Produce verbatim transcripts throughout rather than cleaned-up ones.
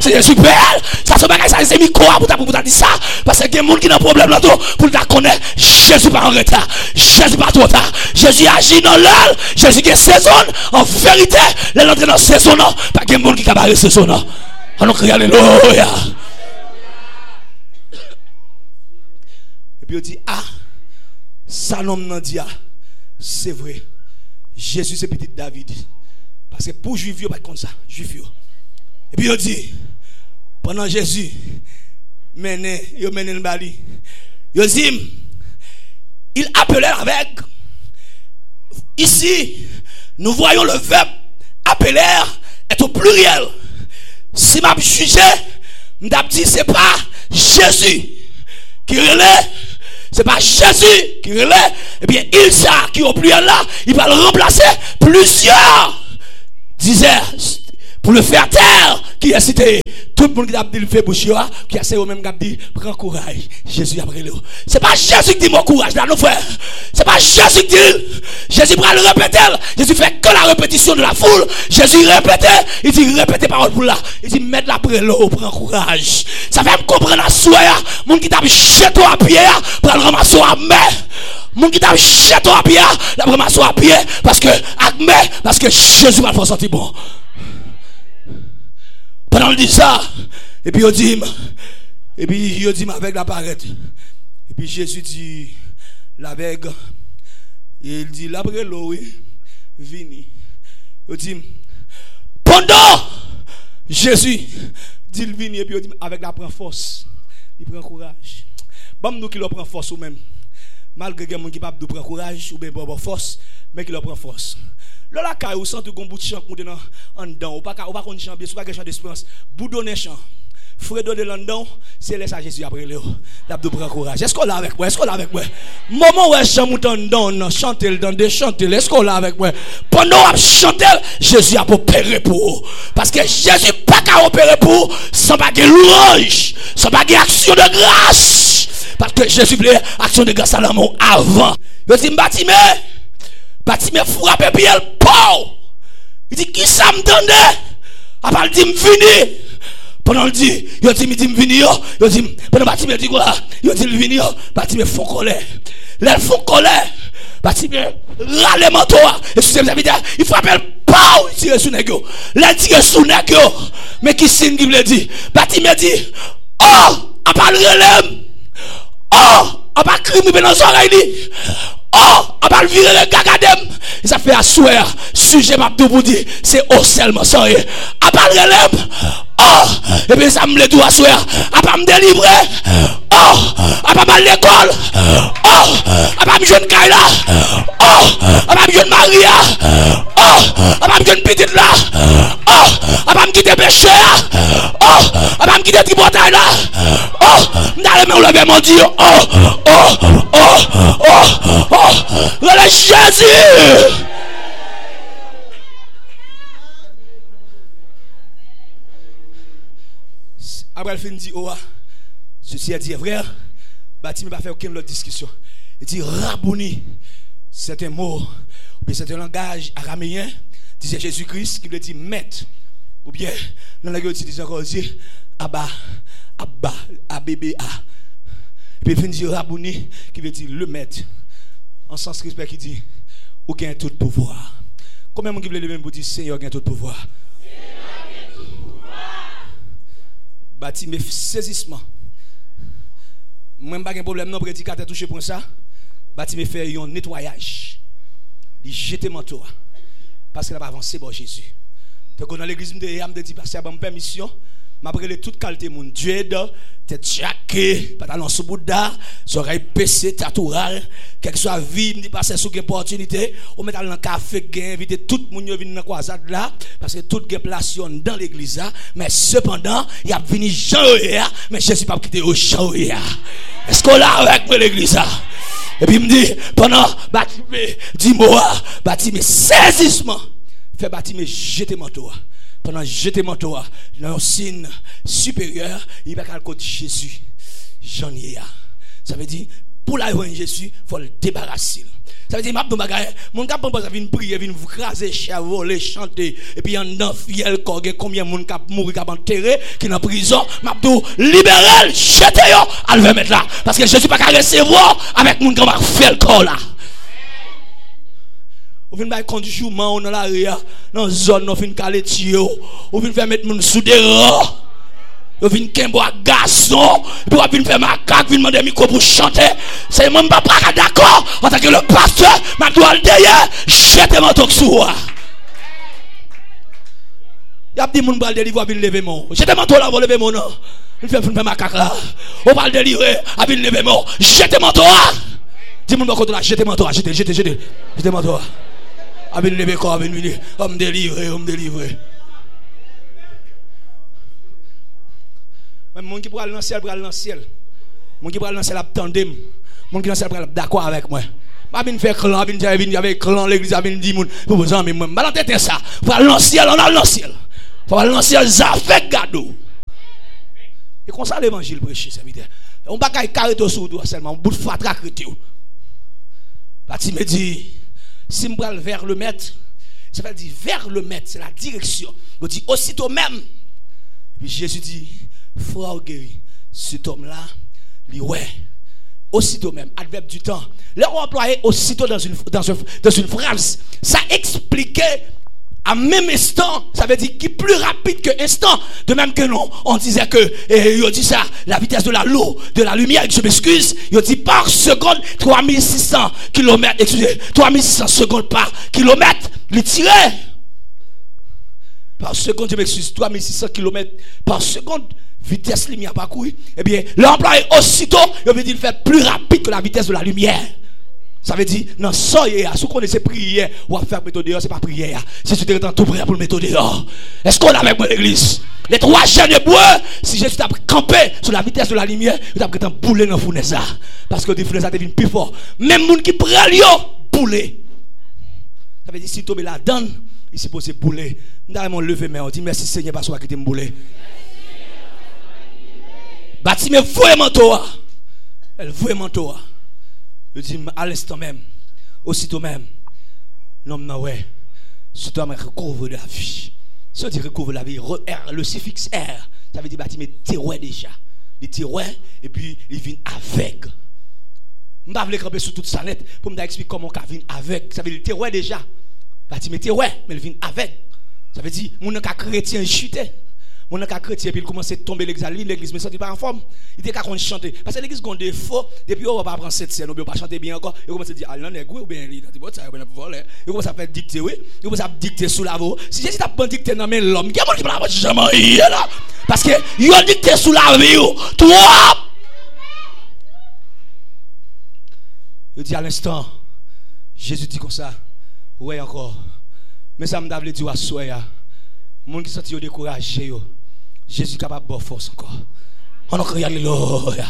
c'est super. Ça se bagage, ça c'est micro pour ta pour ta dire ça. Parce que il y a des gens qui ont un problème là pour ta connaître. Jésus pas en retard. Jésus pas trop tard. Jésus agit dans l'heure. Jésus qui saison. En vérité, les l'entrée dans saison non. Pas de monde qui a barré saison non. On crie alléluia. Et puis on dit ah, ça l'homme n'a dit ah, c'est vrai. Jésus c'est petit David. Parce que pour juif, il pas comme ça, juif. Et puis il dit pendant Jésus mené, il mené le bali. Il dit il appelait avec ici nous voyons le verbe appeler est au pluriel. Si m'a jugé, m'a dit c'est pas Jésus qui relève, c'est pas Jésus qui relève, et bien il ça qui au pluriel là, il va le remplacer plusieurs disait pour le faire taire qui a cité tout le monde qui a dit le fait bouchia qui a essayé au même qui a dit prends courage Jésus après le c'est pas Jésus qui dit mon courage là nos frères c'est pas Jésus qui dit Jésus va le répéter Jésus fait que la répétition de la foule Jésus répétait il dit répétez parole pour là il dit mettre la après l'eau prends courage ça fait me comprendre à soya monde qui t'a jeté à pied prendre ramasser à main mon qui t'a jeté à pied la ramasser à pied parce que parce que Jésus va faire sortir bon. Pendant le dit ça, et puis il dit, et puis il dit avec la parette. Et puis Jésus dit, l'aveugle, il dit, l'après l'eau, oui, vini. Il dit, pendant Jésus dit, il vini, et puis il dit, avec la prend force, il prend courage. Bon, nous qui le prend force ou même, malgré que les gens qui ne peuvent pas prendre courage, ou bien pas force, mais qui le prend force. Là, la caille, ou sent que vous bout de chant en dedans, ou pas qu'on chante bien, ou pas qu'on chante d'espérance, vous donnez chant. Fredo de London, c'est laisse à Jésus après le. La de prendre courage. Est-ce qu'on l'a avec moi? Est-ce qu'on l'a avec moi? Moment où je chante en dedans, chanter dans des chanter, est-ce qu'on l'a avec moi? Pendant que je chante, Jésus a opéré pour. Parce que Jésus pas qu'à opérer pour, sans pas de louange, sans pas d'action de grâce. Parce que Jésus voulait action de grâce à l'amour avant. Il dit, Batimé, Batimé frappe puis elle pau. Il dit, qui ça me donne? Après, il dit, m'vini. Pendant le dit, il dit, il dit, m'vini. Il dit, pendant Batimé dit quoi? Il dit, m'vini. Batimé font colère. Les font colère. Batimé râle le manteau. Excusez-moi, il frappe elle pau. Il tire sous nègre. Il tire sous nègre. Mais qui signe qui me dit? Batimé dit, oh, à part le relève. Oh, on va crier dans les oreilles. Oh, on va virer le gagadem. Ça fait asseoir. Sujet m'a tout pour dire. C'est au seulement sans rien. On va le relève. Oh, et bien ça me le doit asseoir. On va me délivrer. Oh, on va mal l'école. Oh, on va me jouer une Kaila. Oh, on va me jouer une Maria. Oh, on va me jouer une petite là. Oh, on va me quitter péché. Oh, on va me quitter tripotaille là. Oh, n'allez me lever mon Dieu. Oh, oh, oh, oh, oh, relève Jésus. Après, il dit, oh, ceci a dit, frère, Batimé n'a pas fait aucune autre discussion. Il dit, Rabouni, c'est un mot, ou bien c'est un langage araméen, disait Jésus-Christ, qui veut dire maître, ou bien, dans la gueule, il dit encore, dit, Abba, Abba, A B B A. Et puis il dit, Rabouni, qui veut dire le maître, en sens respect, qui dit, ou qui a tout pouvoir. Combien de gens qui veulent le même pour dire, Seigneur, qui a tout pouvoir? Batimé saisissement. Moi, je n'ai pas de problème, non, prédicateur touché pour ça. Batimé fait un nettoyage. Il jette manteau. Parce qu'il a avancé pour Jésus. Donc, dans l'église, je me dis, parce qu'il y a une permission. Je m'appelle toute qualité, mon Dieu, tête jaquée, pantalon sous Bouddha, oreilles baissées, tatouage, quelle que soit la vie, je dis passer sous une opportunité, on met dans le café, inviter tout le monde à venir dans la croisade là, parce que tout est placé dans l'église là, mais cependant, il y a venu Jean, mais je ne suis pas quitté au Jean. Est-ce qu'on l'a avec l'église là? Et puis il me dit, pendant, Batimé, dis-moi, Batimé, saisissement, fait Batimé jeter manteau. Pendant jeter manteau, dans un signe supérieur, il va à côté de Jésus. J'en ai. Ça veut dire, pour la voir Jésus, il faut le débarrasser. Ça veut dire, m'a dit, mon gars, ça vient prier, vient vous craser, voler, chanter. Et puis, il y a un fiel, combien de monde qui mourir, qui a enterré, qui est en prison. M'a dit, libérez, jetez-le, elle va mettre là. Parce que Jésus n'a pas recevoir avec mon gars qui fait le corps là. Ou vient faire conduisement dans l'arrière, dans la zone, on vient caler tio, ou vient faire mettre mon sous des rangs. Vous venez qu'un garçon, puis vous venez faire ma carte, vous demander un micro pour chanter. C'est mon papa d'accord. En tant que le pasteur, ma doigt le derrière, jetez mon toque sur moi. Il y a des gens qui vont délivrer, ils vont lever mon. Jetez mon toque là, vous lever mon nom. Vous faites ma carte là. On va le délivrer, ils vont lever mon. Jetez mon toque. Dis-moi contre là, jetez mon toque, jetez, jetez, jetez. Jetez mon toque. Ils vont lever quoi, ils vont venir. On me délivrer, on me délivrer. Même mon qui pourra aller dans le ciel, pourra aller dans le ciel. Mon qui pourra aller dans le ciel, attendez. Mon qui dans le ciel, pourra d'accord avec moi. Pas bien faire clan, bien faire venir avec clan, l'église, bien dire mon, pour vous amis, moi. Mal en tête ça. Pour aller dans le ciel, on a dans le ciel. Pour aller dans le ciel, ça fait gado. Et comme ça l'évangile prêché, ça veut dire. On va pas carré tout sur toi seulement, on bout de fatra crété. Bati me dit, si me prend vers le maître, ça veut dire vers le maître, c'est la direction. On dit aussitôt même. Et puis Jésus dit, frère guéri, cet homme-là, lui, ouais, aussitôt même, adverbe du temps. Leur employé aussitôt dans une, dans, une, dans une phrase, ça expliquait à même instant, ça veut dire qu'il est plus rapide que instant. De même que non, on disait que, et il dit ça, la vitesse de la l'eau, de la lumière, je m'excuse, il dit par seconde, trois mille six cents kilomètres, excusez, trois mille six cents secondes par kilomètre, il tirait. Par seconde, je m'excuse, trois mille six cents kilomètres par seconde. Vitesse lumière parcours, eh bien, l'employé aussitôt, il veut dire faire plus rapide que la vitesse de la lumière. Ça veut dire, non, ça y est, si vous connaissez prière, ou à faire méthode dehors, c'est pas prière. C'est tu es tout prêt pour le méthode dehors. Est-ce qu'on a avec moi l'église? Les trois chaînes de bois, si Jésus t'a campé sur la vitesse de la lumière, il t'a pris un boulet dans le fournaise. Parce que le fournaise devient plus fort. Même les gens qui prennent le boulet. Ça veut dire, si tu la donne, il s'est posé boulet. Nous avons levé, mais on dit merci Seigneur parce qu'on a quitté le boulet. Bati me vraiment toi. Elle vraiment toi. Je dis à l'instant même, aussitôt même, l'homme n'a ouais, cet homme recouvre la vie. Si on dit recouvre la vie, R, le suffixe R, ça veut dire bati me terroir déjà. Il terroir et puis il vient avec. Je ne vais pas camper sur toute sa lettre pour me expliquer comment il vient avec. Ça veut dire terroir déjà. Bati me terroir, mais il vient avec. Ça veut dire mon cas chrétien chuté. Mon cas chrétien puis il commence à tomber l'église, l'église me sentit pas en forme. Il était qu'à chanter parce que l'église a des défaut depuis on va pas prendre cette scène, on va pas chanter bien encore. Il commence à dire ah non nèg ou bien il dit bon ça va voler. Il commence à faire dicter oui, il commence à dicter sous la voix. Si Jésus t'a pas dicter dans l'homme, il y a monde qui pas jamais là parce que il a dicté sous la vie toi. Il dit à l'instant Jésus dit comme ça. Ouais encore. Mais ça me d'avait dit à soya. Moun qui senti découragé yo. Jésus capable de force encore. On a crié alléluia.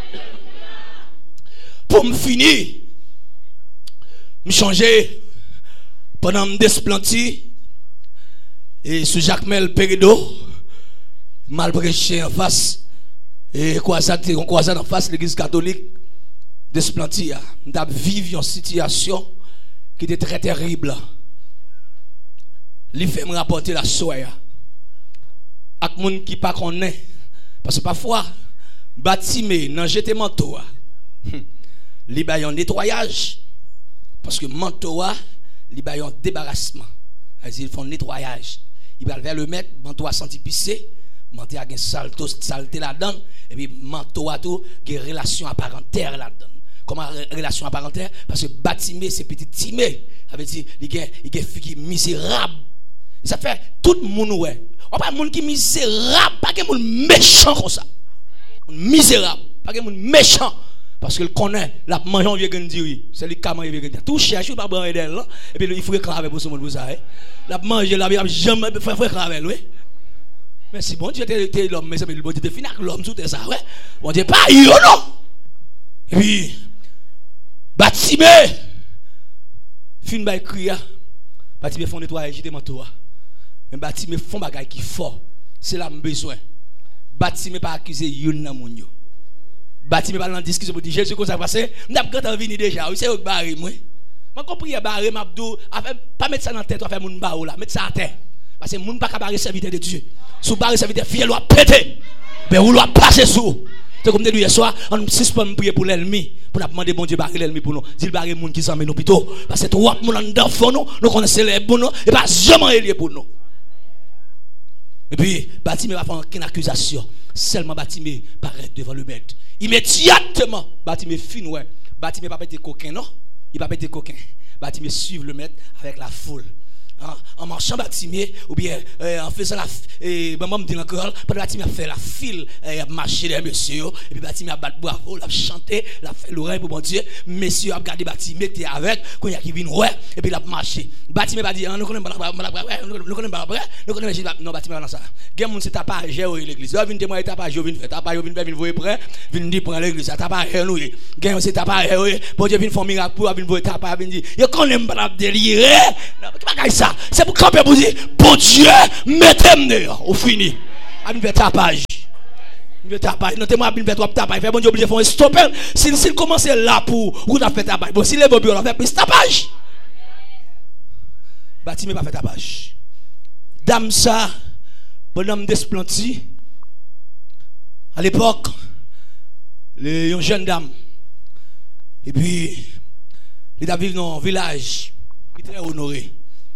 Pour me finir, me changer pendant me desplanti et sous Jacques Mel Péredo mal prêché en face et croisade on croisade en face l'église catholique desplanti a m'ta vivre une situation qui était très terrible. Li fait me rapporter la soya ak moun qui pas connaît parce que parfois bâtiment nan jeté manteau li ba yon nettoyage parce que manteau li ba yon débarrassement, ils font nettoyage, il va vers le maître manteau senti pisser, manteau a gen saleté saleté là-dedans et puis manteau a tout gen relation apparentaire là-dedans. Comment relation apparentaire? Parce que bâtiment c'est petit timé, ça veut dire il gen il gen fille misérable. Ça fait tout le monde ouais. On pas monde qui misérable, pas que monde méchant comme ça. Misérable, pas que monde méchant parce qu'il connaît la manger vieux que dire c'est lui qui mange vieux que dire. Tout cherche pas bon d'elle là et puis il faut écraver pour ce monde pour ça. La manger là jamais faire faire écraver oui. Mais si bon Dieu était l'homme mais c'est bon Dieu était fini avec l'homme tout ça ouais. Bon Dieu pas yo non. Et puis bâtiment fin ba crier. Bâtiment font nettoyer jeter manteau. Mais bâtiment font bagay qui fort. C'est là me besoin. Bâtiment pas accuser yon nan moun yo. Bâtiment pas dans discussion pour dire Jésus comme ça passer, n'a pas grand venir déjà. C'est au bari moi. Moi compris barrer m'abdou, pas mettre ça dans tête, faire moun barou là, mettre ça à terre. Parce que moun pas ka barrer serviteur de Dieu. Sous barrer serviteur fiel doit péter. Ben ou doit passer sous. C'est comme hier soir, on suspend prier pour l'ennemi, pour demander bon Dieu barrer l'ennemi pour nous. Dit barrer moun qui s'en met nous plutôt parce que trop moun en dedans fond nous, nous connaissons les bons nous et pas jamais lié pour nous. Et puis, Batimé va faire aucune accusation. Seulement Batimé paraît devant le maître. Immédiatement, Batimé fin ouais. Batimé pas péter coquin, non? Il pas péter coquin. Batimé suivre le maître avec la foule. En, en marchant Batimé, ou bien euh, en faisant la et ben moi me dit encore, pendant Batimé a fait la file, il a marché derrière monsieur, et puis Batimé a battu bravo, il a chanté, il a fait l'oreille pour mon Dieu, monsieur a regardé Batimé, t'es avec, quand il y a qui vient ouais, et puis il a marché. Batimé va dire, nous connaissons pas, nous connaissons pas, nous connaissons pas, non Batimé dans ça. Gen moun c'est tapage au l'église. Yo vinn témoin tapage, yo vinn faire tapage, yo vinn faire vinn voyer prêt, vinn dire prendre l'église, tapage nous. Gen c'est tapage, bon Dieu vinn faire miracle pour vinn voyer tapage, vinn dire, yo connaît pas délirer. Pas ça. C'est pour camper pour dire, bon Dieu, mettez-moi dehors, au fini. A vinn faire tapage. Vinn tapage, non témoin vinn faire trop tapage, fait bon Dieu obligé faire stopper. Si s'il commence là pour ou n'a fait tapage. Bon si les bobio on fait plus tapage. Batimé pas fait tapage. Dame ça bonhomme Desplanty, à l'époque, les une jeune dame, et puis, il a vécu dans un village, il est très honoré.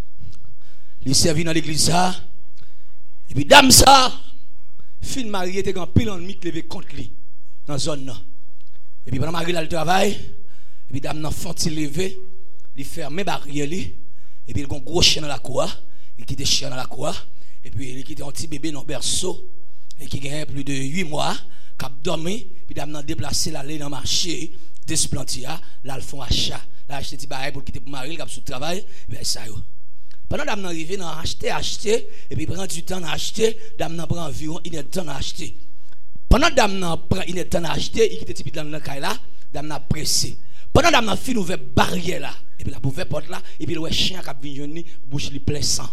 Il servi dans l'église ça, et puis dame ça, fille mariée était en pile ennemi qui levait contre lui, dans la zone là. Et puis pendant mariée là le travail, et puis dame n'a font-il lever, il ferme barrière et puis il a un gros chien dans la cour, il quitte le chien dans la cour. Et puis il était un petit bébé dans le berceau et qui gagnait plus de huit mois, qui a dormi, puis il a déplacé l'aller dans le marché, Desplanty, là ils font achat, là acheter des bagages pour quitter pour marier, qui a sous travail, ben ça yo. Pendant que arrivé dans acheter acheter et puis prend du temps à acheter, dame prend environ une heure de temps à acheter. Pendant que dame prend une heure de temps à acheter, il quitte petit dans le caille là, dame pressé. Pendant que dame fin ouvert barrière là, et puis la ouvert porte là, et puis le chien qui a venu bouche li plein sang.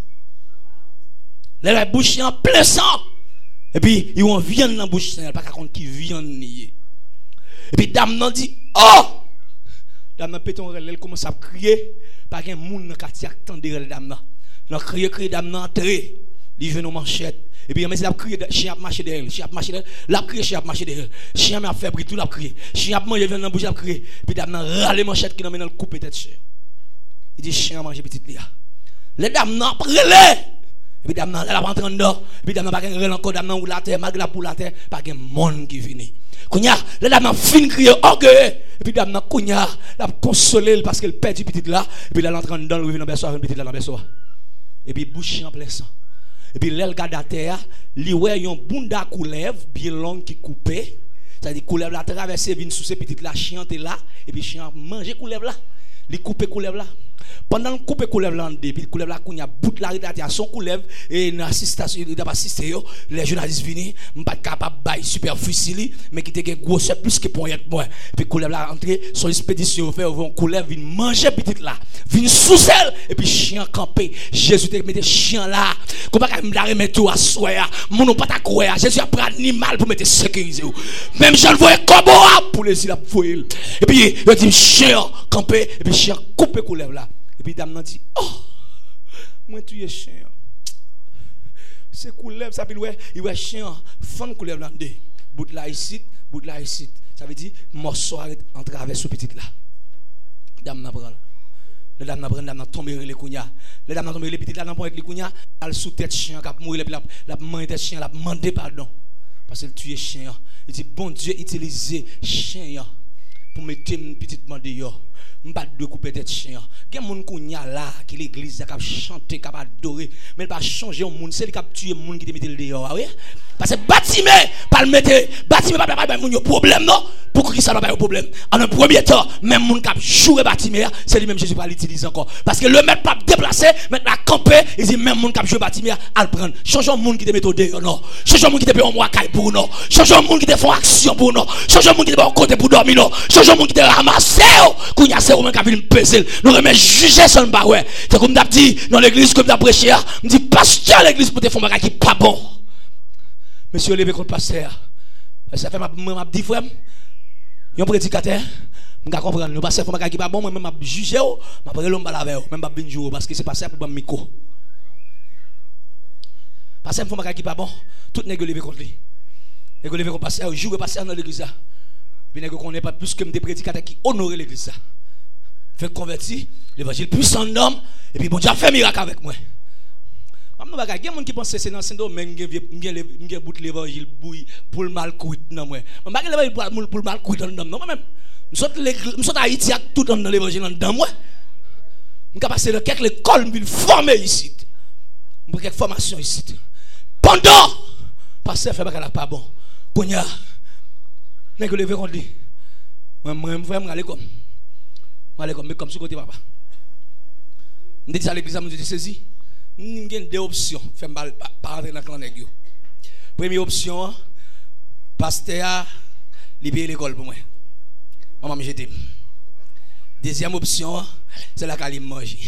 La bouche en plein sang. Et puis, ils ont viande dans la bouche, il n'y a pas contre qui viande nier. Et puis, dame nan dit, oh! Dame nan péton elle commence à crier. Pas qu'un monde dans le quartier attendait la dame nan. Nan crier, crier, dame nan entrée. Il vient nos manchettes. Et puis, il a crié, chien a marché derrière. Chien a marché derrière. La crié, chien a marché derrière. Chien a fait bruit, tout l'a crié. Chien a mangé, il vient dans la bouche, il a crié. Puis, dame nan râle manchette qui n'a dans le coupe tête chien. Il dit, chien a mangé petit lia. Les dames nan prélé. Et puis dame elle a pas entré dedans, et puis dame pas gagne encore dame ou la terre malgré la pour la terre pas gagne monde qui vient. Kounya la dame fin crier orgueil et puis dame kounya la consoler parce qu'elle perd du petit là et puis elle entre dedans le dans berceau avec petit là dans berceau. Et puis bouche en plein sang. Et puis l'elle garde à terre, li ouais yon bunda coulev bien long qui coupé, c'est-à-dire coulev la traverser vinn sous ces petites là chien était là et puis chien manger coulev là, li couper coulev là. Pendant le coupe coulève là puis coulève là kounya bout la rédaction coulève et l'assistation il pas assister les journalistes viennent pas capable bail superficie mais qui était gros c'est plus que point moi puis coulève là entrer son expédition faire vont coulève vinn manger petite là vinn sous elle et puis chien campé Jésus te mettre chien là comment pas me la remettre tout à soya mon pas ta croire Jésus a pris animal pour mettre sécuriser même Jean le voyait comme pour les il a foyer et puis il dit chien campé et puis chien coupe coulève là. Et puis dame nan dit, oh, moi tu es chien. C'est coulève, ça veut dire, il ouais chien, fond coulève là, bout là ici, bout là ici. Ça veut dire, morceau en travers ce petit là. Dame nan prend. Le dame nan prend, dame nan tombe les kounya. Le dame nan tombe les petits là, nan prend avec les kounya, elle sous tête chien, qui a mourir, puis la main tête chien, la demandé pardon. Parce qu'elle tue chien. Il dit, bon Dieu, utilisez chien pour mettre une petite main dehors. M'pas de couper tête chien. Gen moun kounya là qui l'église a chanter cap adorer mais pas changer un monde c'est lui qui tuer monde qui te mettre dehors oui parce que Batimé pas le mettre Batimé pas pas moun yo problème non pourquoi qui ça n'a pas de problème en un premier temps même monde qui jouer Batimé c'est lui même Jésus pas l'utiliser encore parce que le maître pas déplacer mettre la camper il dit même monde qui jouer Batimé à le prendre change un monde qui te mettre dehors non change un monde qui te paye un mois caille pour non change un monde qui te font action pour non change un monde qui te pas côté pour dormir non change un monde qui te ramasser kounya c'est romain qui vient peser nous remet juger son ba ouais c'est comme d'hab dit dans l'église comme d'hab prêcher me dit pasteur l'église pour te faire bagage qui pas bon monsieur levé contre pasteur ça fait m'a m'a dit frère un prédicateur Je comprends. Nous passons pour qui pas bon, moi même je juge, je parler l'homme la veille, même pas bien jouer parce que c'est passé pour me micro. Passer pour qui pas bon, tout nèg levé contre lui. Nèg levé contre passer, jouer passer dans l'église là. Puis nèg connaît pas plus que des prédicateurs qui honorer l'église là. Fait convertir, l'évangile puissant d'homme et puis bon Dieu a fait miracle avec moi. Même nous bagay, il y a des gens qui pensent que c'est dans le domaine que j'ai bout l'évangile pour le mal cuit non moi. Je ne l'évangile pour le mal cuit dans non même. Je suis Haïti avec tout dans l'évangile dans moi. Je suis passé dans quelques écoles pour former ici. Pour quelques formations ici. Pendant pasteur fait bagay pas bon. Konya nèg levé contre lui. Moi moi frère m'aller comme. M'aller comme comme sur côté papa. On dit ça à l'église, on dit saisi. Nous avons deux options. Faire pas rentrer dans le clan nèg yo. Première option, pasteur li paye l'école pour moi. Maman me jeter. Deuxième option, c'est la calim manger.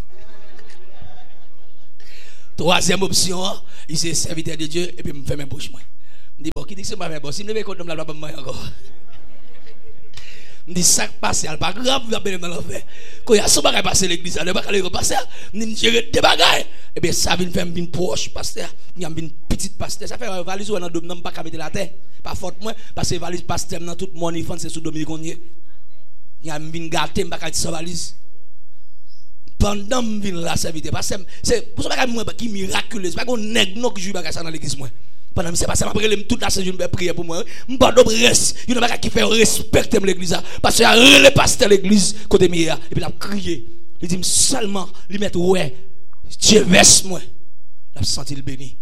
Troisième option, il c'est serviteur de Dieu et puis me fait mes bouches moi. Me dit bon qui dit c'est pas mes bon, si me lever contre la pas moi encore. Me dit ça passe, elle pas grave, va bien dans l'enfer. Quand il y a son bagage passer l'église, elle pas aller repasser, me gérer des bagages. Et bien ça vient faire une proche pasteur, il y a une petite pasteur, ça fait valise ou dans dom pas mettre la terre, pas faute moi parce que valise pasteur dans tout mon enfant c'est sous dominicain. Il y a une gâté pas dire sa valise. Pendant que je la serviteur parce que c'est pour ça que qui miraculeux, c'est pas qu'on nèg non qui joue bagage ça dans l'église moi. Pendant que c'est pas ça après toute la semaine je prier pour moi. Je pas de reste, il y a qui fait respecter l'église parce que le pasteur l'église côté mia et puis il a crié. Il dit seulement lui mettre ouais Dieu verse moi. L'a senti le béni.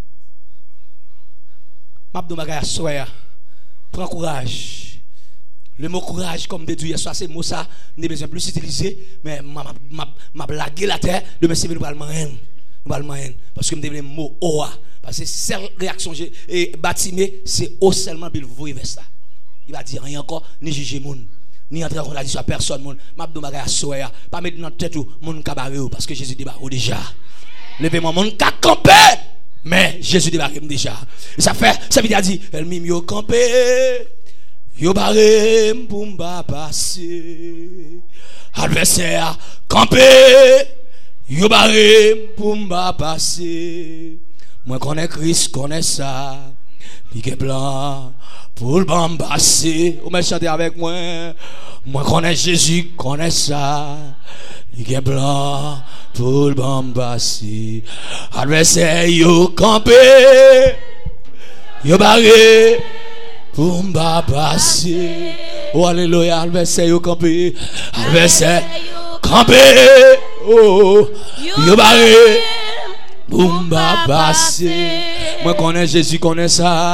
M'abdou bagay soya. Prends courage. Le mot courage comme déduire ça c'est mot ça n'est besoin plus utiliser mais m'a m'a blagué la terre de me servir pour le moyen. Pour le moyen parce que me devait mot oa parce que seule réaction et bâtimé c'est au seulement puis vous vers ça. Il va dire rien encore ni juger monde. Ni entrer en contradiction à personne monde. M'abdou bagay soya. Pas mettre dans tête tout monde cabaret parce que Jésus débarque déjà. Levez-moi mon cas campé. Mais Jésus débarque déjà. Et ça fait, ça veut dire, elle m'a mis au campé. Yo barré pour m'ba passer. Adversaire campé. Yo barré pour m'ba passer. Moi connais Christ, connais ça. Il est blanc pour le passer. Vous me chantez avec moi. Moi connais Jésus, connais ça. Il est blanc pour le passer. Adversaire yo campé. Yo barré pour m'ba passer. Oh alléluia, adversaire yo campé. Adversaire campé. Oh yo barré pour m'ba passer. Moi connais Jésus, connais ça.